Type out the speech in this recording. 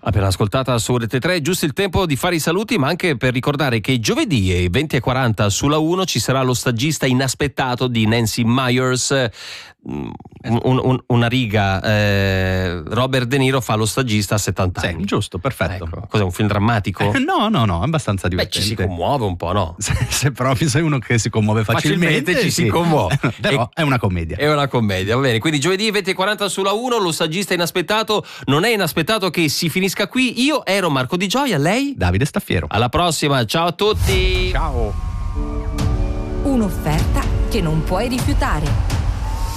Appena ascoltata su Rete 3, giusto il tempo di fare i saluti, ma anche per ricordare che giovedì 20:40 sulla 1 ci sarà lo stagista inaspettato di Nancy Meyers. Una riga, Robert De Niro fa lo stagista a 70 anni. Giusto, perfetto. Ecco, cos'è, un film drammatico? No, abbastanza divertente. Beh, ci si commuove un po', no? Se proprio sei uno che si commuove facilmente ci si commuove. Però è una commedia. È una commedia, va bene. Quindi giovedì 20:40 sulla 1, lo stagista inaspettato. Non è inaspettato che si finisca qui. Io ero Marco Di Gioia, lei? Davide Staffiero. Alla prossima, ciao a tutti. Ciao. Un'offerta che non puoi rifiutare.